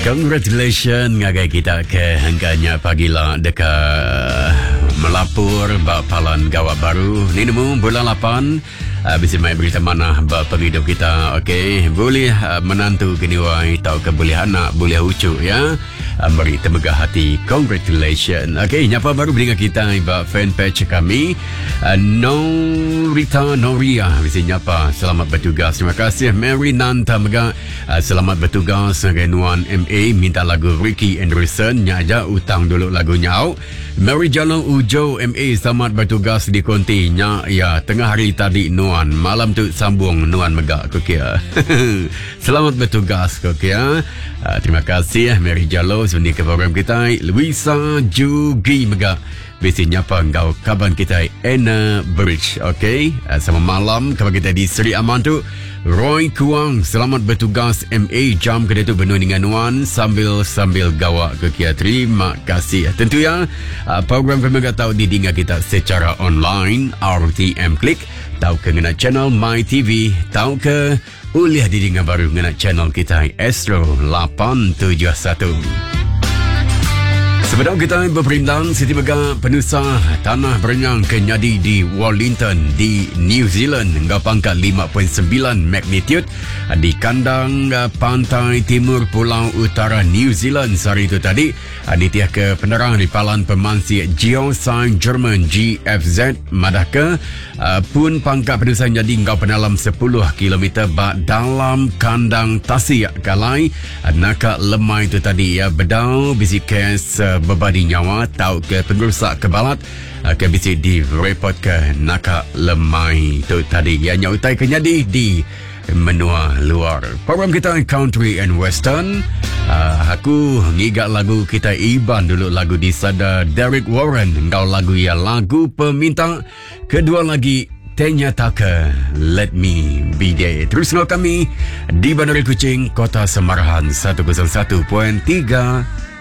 Congratulations ngagai kita ke hangkanya pagilah dekat melapor bak palan gawat baru ni nemu bulan 8 bisa main berita mana bak penghidup kita. Okey, boleh menantu kini wai tahu ke boleh anak boleh ucu ya. Beri temegah hati. Congratulations. Okey, nyapa baru beringat kita bak fanpage kami. Rita Noria bisa nyapa selamat bertugas. Terima kasih Mary Nanta mega selamat bertugas dengan Nuan MA minta lagu Ricky Anderson nyaja utang dulu lagu nyau. Mary Jalong Ujo MA selamat bertugas di kontinya ya tengah hari tadi Nuan malam tu sambung Nuan mega kokia. Selamat bertugas kokia. Terima kasih Mary Jalong sebenarnya ke program kita. Luisa Jugi mega biasanya apa engkau kaban kita Anna Bridge. Okey, sama malam kabar kita di Seri Aman tu Roy Kuang selamat bertugas MA jam kedua tu penuh dengan Nuan sambil gawak ke kia. Terima kasih. Tentu ya program Pemegang tahu didengar kita secara online RTM Klik tahu ke ngena channel My TV tahu ke uliah didengar baru ngena channel kita Astro 871. Sebelum kita berperindang Siti Mega Penusah Tanah Berenyang Kenyadi di Wellington di New Zealand hingga pangkat 5.9 magnitude di kandang pantai timur Pulau Utara New Zealand sehari itu tadi nitiah ke penerang di palan pemansi Geoscience German GFZ Madaka pun pangkat penusah jadi hingga penalam 10 km dalam kandang Tasik Kalai nakak lemai itu tadi ya bedau bisi kes berbadi nyawa tahu ke pengerusak kebalat ke bisi di report ke nakak lemai itu tadi ya nyautai kenyadi di menua luar. Program kita country and western. Aku ngigak lagu kita Iban dulu lagu di sada Derek Warren engkau lagu ya lagu peminta kedua lagi Tenyataka Let Me Be There. Terus dengan kami di Bandar Kuching Kota Semarahan 101.3